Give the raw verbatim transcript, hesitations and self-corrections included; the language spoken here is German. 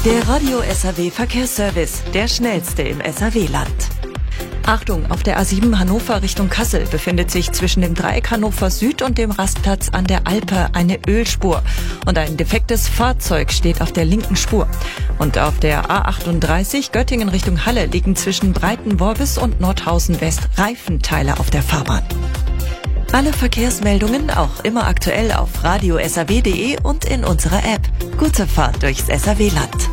Der Radio S R W Verkehrsservice, der schnellste im S R W-Land. Achtung, auf der A sieben Hannover Richtung Kassel befindet sich zwischen dem Dreieck Hannover Süd und dem Rastplatz an der Alpe eine Ölspur. Und ein defektes Fahrzeug steht auf der linken Spur. Und auf der A achtunddreißig Göttingen Richtung Halle liegen zwischen Breitenworbis und Nordhausen West Reifenteile auf der Fahrbahn. Alle Verkehrsmeldungen auch immer aktuell auf radio s r w punkt d e und in unserer App. Gute Fahrt durchs S R W-Land.